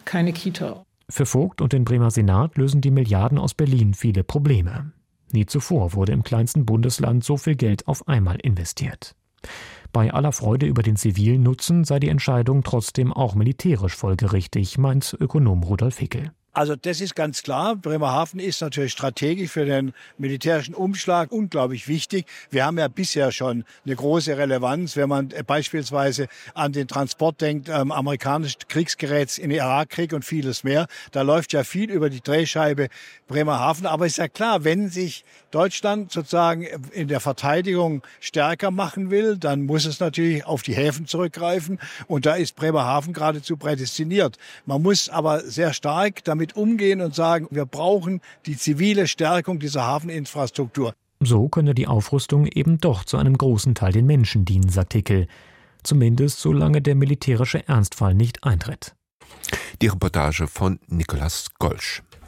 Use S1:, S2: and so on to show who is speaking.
S1: keine Kita.
S2: Für Vogt und den Bremer Senat lösen die Milliarden aus Berlin viele Probleme. Nie zuvor wurde im kleinsten Bundesland so viel Geld auf einmal investiert. Bei aller Freude über den zivilen Nutzen sei die Entscheidung trotzdem auch militärisch folgerichtig, meint Ökonom Rudolf Hickel.
S3: Also das ist ganz klar. Bremerhaven ist natürlich strategisch für den militärischen Umschlag unglaublich wichtig. Wir haben ja bisher schon eine große Relevanz, wenn man beispielsweise an den Transport denkt, amerikanisches Kriegsgerät in den Irakkrieg und vieles mehr. Da läuft ja viel über die Drehscheibe Bremerhaven. Aber ist ja klar, wenn sich Deutschland sozusagen in der Verteidigung stärker machen will, dann muss es natürlich auf die Häfen zurückgreifen. Und da ist Bremerhaven geradezu prädestiniert. Man muss aber sehr stark damit umgehen und sagen, wir brauchen die zivile Stärkung dieser Hafeninfrastruktur.
S2: So könne die Aufrüstung eben doch zu einem großen Teil den Menschen dienen, sagt Hickel. Zumindest solange der militärische Ernstfall nicht eintritt.
S4: Die Reportage von Nikolaus Golsch.